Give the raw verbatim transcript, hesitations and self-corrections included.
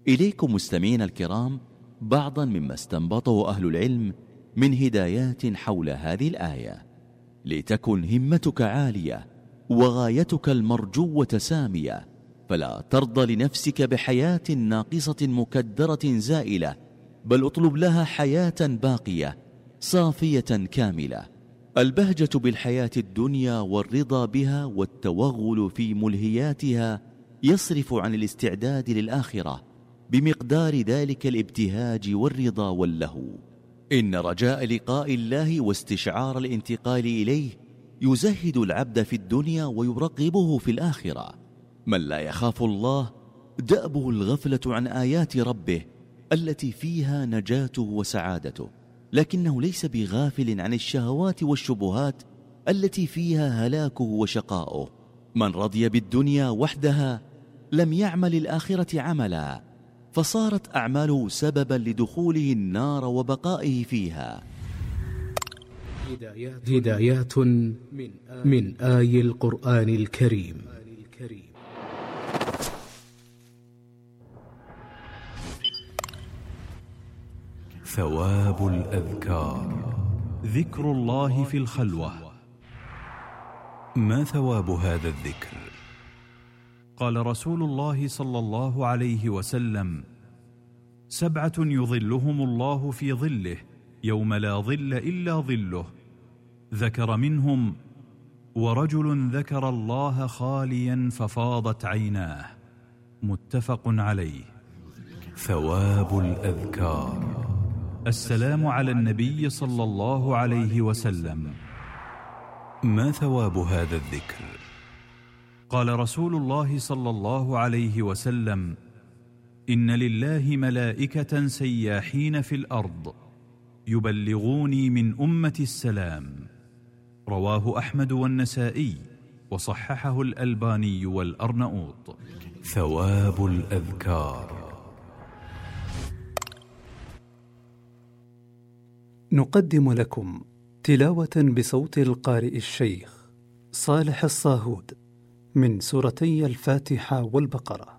إليكم مستمعين الكرام بعضا مما استنبطه أهل العلم من هدايات حول هذه الآية. لتكن همتك عالية وغايتك المرجوة سامية، فلا ترضى لنفسك بحياة ناقصة مكدرة زائلة، بل اطلب لها حياة باقية صافية كاملة. البهجة بالحياة الدنيا والرضا بها والتوغل في ملهياتها يصرف عن الاستعداد للآخرة بمقدار ذلك الابتهاج والرضا واللهو. إن رجاء لقاء الله واستشعار الانتقال إليه يزهد العبد في الدنيا ويرغبه في الآخرة. من لا يخاف الله دأبه الغفلة عن آيات ربه التي فيها نجاته وسعادته، لكنه ليس بغافل عن الشهوات والشبهات التي فيها هلاكه وشقاؤه. من رضي بالدنيا وحدها لم يعمل الآخرة عملا، فصارت أعماله سببا لدخوله النار وبقائه فيها. هدايات من آي القرآن الكريم. ثواب الأذكار. ذكر الله في الخلوة. ما ثواب هذا الذكر؟ قال رسول الله صلى الله عليه وسلم: سبعة يظلهم الله في ظله يوم لا ظل إلا ظله، ذكر منهم: ورجل ذكر الله خاليا ففاضت عيناه. متفق عليه. ثواب الأذكار. السلام على النبي صلى الله عليه وسلم. ما ثواب هذا الذكر؟ قال رسول الله صلى الله عليه وسلم: إن لله ملائكة سياحين في الأرض يبلغوني من أمتي السلام. رواه أحمد والنسائي وصححه الألباني والأرنؤوط. ثواب الأذكار. نقدم لكم تلاوة بصوت القارئ الشيخ صالح الصاهود من سورتي الفاتحة والبقرة.